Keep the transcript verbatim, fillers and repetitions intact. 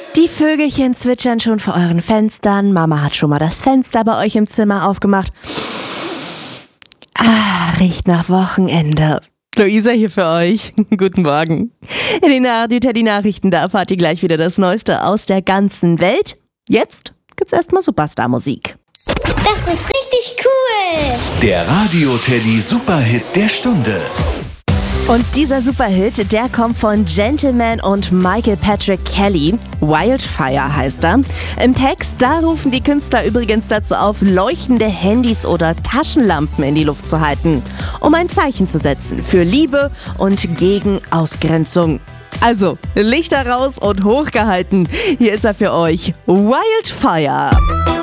Die Vögelchen zwitschern schon vor euren Fenstern. Mama hat schon mal das Fenster bei euch im Zimmer aufgemacht. Ah, riecht nach Wochenende. Luisa hier für euch. Guten Morgen. In den Radio Teddy Nachrichten, da erfahrt ihr gleich wieder das Neueste aus der ganzen Welt. Jetzt gibt's erstmal Superstar-Musik. Das ist richtig cool. Der Radio Teddy Superhit der Stunde. Und dieser Superhit, der kommt von Gentleman und Michael Patrick Kelly. Wildfire heißt er. Im Text, da rufen die Künstler übrigens dazu auf, leuchtende Handys oder Taschenlampen in die Luft zu halten, um ein Zeichen zu setzen für Liebe und gegen Ausgrenzung. Also, Lichter raus und hochgehalten. Hier ist er für euch. Wildfire.